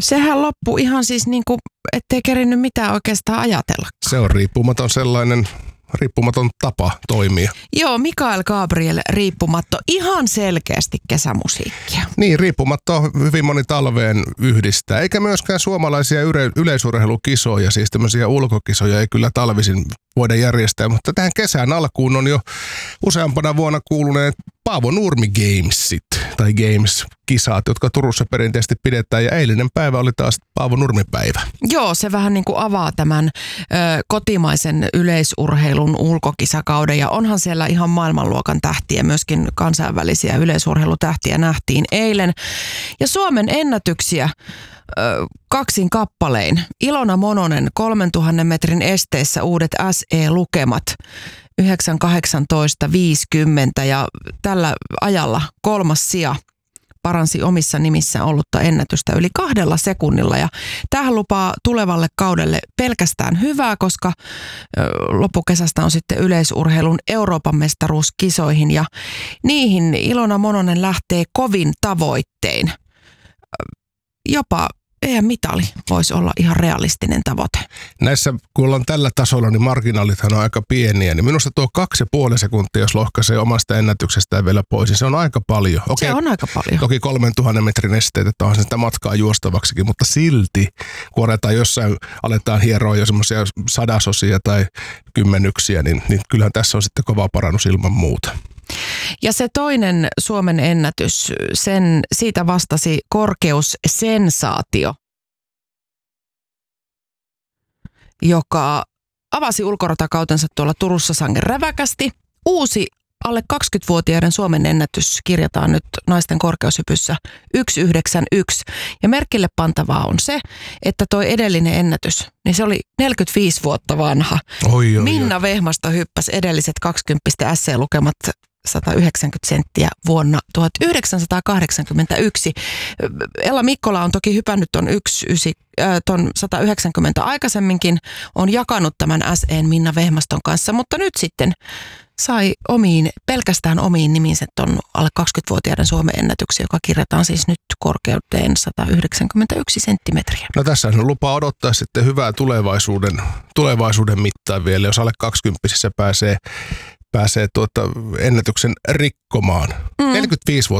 Sehän loppui ihan siis niin kuin, ettei kerinnyt mitään oikeastaan ajatella. Se on riippumaton tapa toimia. Joo, Mikael Gabriel riippumatto, ihan selkeästi kesämusiikkia. Niin, riippumatta hyvin moni talveen yhdistää, eikä myöskään suomalaisia yleisurheilukisoja, siis tämmöisiä ulkokisoja ei kyllä talvisin voida järjestää, mutta tähän kesän alkuun on jo useampana vuonna kuuluneet Paavo Nurmi Gamesit, tai Games-kisat, jotka Turussa perinteisesti pidetään, ja eilinen päivä oli taas Paavo Nurmi-päivä. Joo, se vähän niin kuin avaa tämän kotimaisen yleisurheilun ulkokisakauden, ja onhan siellä ihan maailmanluokan tähtiä, myöskin kansainvälisiä yleisurheilutähtiä nähtiin eilen. Ja Suomen ennätyksiä kaksin kappalein. Ilona Mononen 3000 metrin esteissä uudet SE-lukemat 9.18.50 ja tällä ajalla 3. sija paransi omissa nimissä ollutta ennätystä yli 2 sekunnilla ja tämähän lupaa tulevalle kaudelle pelkästään hyvää, koska loppukesästä on sitten yleisurheilun Euroopan mestaruuskisoihin ja niihin Ilona Mononen lähtee kovin tavoittein. Jopa EM-mitali voisi olla ihan realistinen tavoite. Näissä, kun ollaan tällä tasolla, niin marginaalithan on aika pieniä. Niin minusta tuo 2,5 sekuntia, jos lohkaisee omasta ennätyksestään vielä pois, niin se on aika paljon. Okei, se on aika paljon. Toki 3000 metrin esteet, että onhan sitä matkaa juostavaksikin, mutta silti, kun aletaan hieroa jo semmoisia sadasosia tai kymmenyksiä, niin kyllähän tässä on sitten kova parannus ilman muuta. Ja se toinen Suomen ennätys, siitä vastasi korkeussensaatio, joka avasi ulkoratakautensa tuolla Turussa sangen räväkästi. Uusi alle 20-vuotiaiden Suomen ennätys kirjataan nyt naisten korkeushypyssä 1,91. Ja merkille pantavaa on se, että toi edellinen ennätys, niin se oli 45 vuotta vanha. Minna Vehmasto hyppäsi edelliset 20 SC-lukemat 190 senttiä vuonna 1981. Ella Mikkola on toki hypännyt ton 190 aikaisemminkin, on jakanut tämän SE:n Minna Vehmaston kanssa, mutta nyt sitten sai pelkästään omiin niminsä ton alle 20-vuotiaiden Suomen ennätyksen, joka kirjataan siis nyt korkeuteen 191 senttimetriä. No tässä on lupa odottaa sitten hyvää tulevaisuuden mittaan vielä, jos alle 20 pääsee ennätyksen rikkomaan. 45 vuotta